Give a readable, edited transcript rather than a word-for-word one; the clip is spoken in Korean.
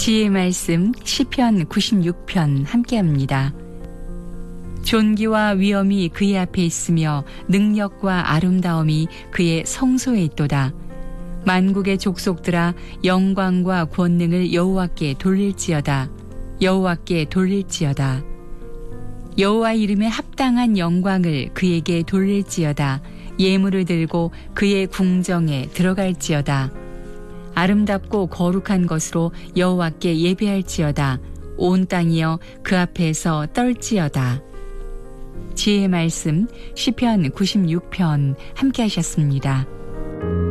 지혜의 말씀 시편 96편 함께합니다. 존귀와 위엄이 그의 앞에 있으며 능력과 아름다움이 그의 성소에 있도다. 만국의 족속들아 영광과 권능을 여호와께 돌릴지어다. 여호와께 돌릴지어다. 여호와 이름에 합당한 영광을 그에게 돌릴지어다. 예물을 들고 그의 궁정에 들어갈지어다. 아름답고 거룩한 것으로 여호와께 예배할지어다. 온 땅이여 그 앞에서 떨지어다. 지혜의 말씀 시편 96편 함께 하셨습니다.